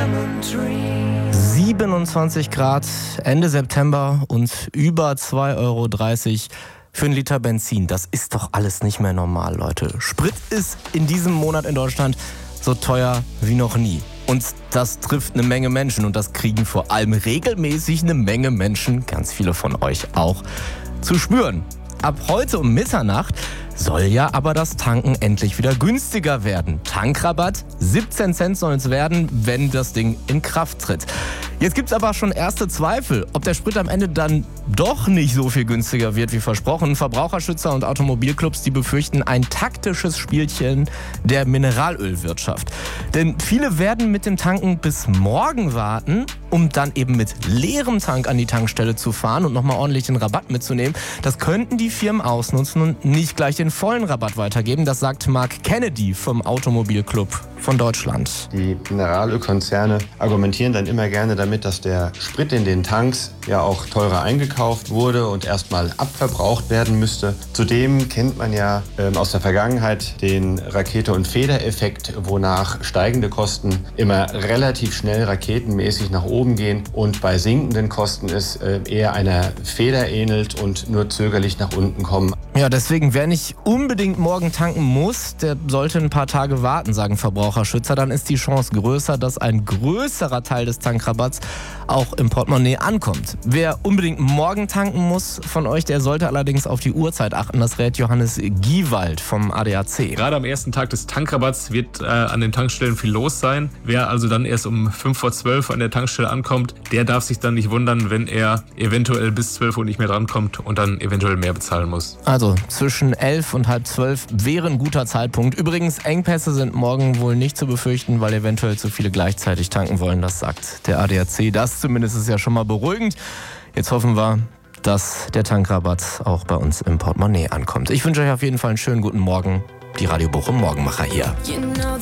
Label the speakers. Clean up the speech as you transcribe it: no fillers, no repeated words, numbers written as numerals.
Speaker 1: 27 Grad, Ende September und über 2,30 € für einen Liter Benzin. Das ist doch alles nicht mehr normal, Leute. Sprit ist in diesem Monat in Deutschland so teuer wie noch nie. Und das trifft eine Menge Menschen und das kriegen vor allem regelmäßig eine Menge Menschen, ganz viele von euch auch, zu spüren. Ab heute um Mitternacht soll ja aber das Tanken endlich wieder günstiger werden. Tankrabatt, 17 Cent soll es werden, wenn das Ding in Kraft tritt. Jetzt gibt's aber schon erste Zweifel, ob der Sprit am Ende dann doch nicht so viel günstiger wird wie versprochen. Verbraucherschützer und Automobilclubs, die befürchten ein taktisches Spielchen der Mineralölwirtschaft. Denn viele werden mit dem Tanken bis morgen warten, um dann eben mit leerem Tank an die Tankstelle zu fahren und nochmal ordentlich den Rabatt mitzunehmen. Das könnten die Firmen ausnutzen und nicht gleich den vollen Rabatt weitergeben. Das sagt Mark Kennedy vom Automobilclub von Deutschland.
Speaker 2: Die Mineralölkonzerne argumentieren dann immer gerne damit, dass der Sprit in den Tanks ja auch teurer eingekauft wurde und erstmal abverbraucht werden müsste. Zudem kennt man ja aus der Vergangenheit den Rakete- und Federeffekt, wonach steigende Kosten immer relativ schnell raketenmäßig nach oben gehen und bei sinkenden Kosten es eher einer Feder ähnelt und nur zögerlich nach unten kommen.
Speaker 1: Ja, deswegen, wer nicht unbedingt morgen tanken muss, der sollte ein paar Tage warten, sagen Verbraucherschützer. Dann ist die Chance größer, dass ein größerer Teil des Tankrabatts auch im Portemonnaie ankommt. Wer unbedingt morgen tanken muss von euch, der sollte allerdings auf die Uhrzeit achten. Das rät Johannes Giewald vom ADAC.
Speaker 3: Gerade am ersten Tag des Tankrabatts wird an den Tankstellen viel los sein. Wer also dann erst um 11:55 an der Tankstelle ankommt, der darf sich dann nicht wundern, wenn er eventuell bis 12 Uhr nicht mehr drankommt und dann eventuell mehr bezahlen muss.
Speaker 1: Also zwischen 11 und halb 12 wäre ein guter Zeitpunkt. Übrigens, Engpässe sind morgen wohl nicht zu befürchten, weil eventuell zu viele gleichzeitig tanken wollen. Das sagt der ADAC. Das zumindest ist ja schon mal beruhigend. Jetzt hoffen wir, dass der Tankrabatt auch bei uns im Portemonnaie ankommt. Ich wünsche euch auf jeden Fall einen schönen guten Morgen. Die Radio Bochum Morgenmacher hier.